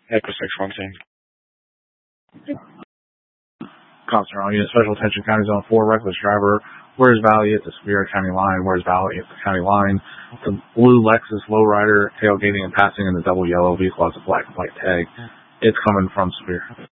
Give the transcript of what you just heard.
Echo 617. Cops are on unit, special attention, County Zone 4, reckless driver. Where's Valley at the Superior County line? Where's Valley at the county line? The blue Lexus lowrider tailgating and passing in the double yellow vehicle has a black and white tag. It's coming from Superior.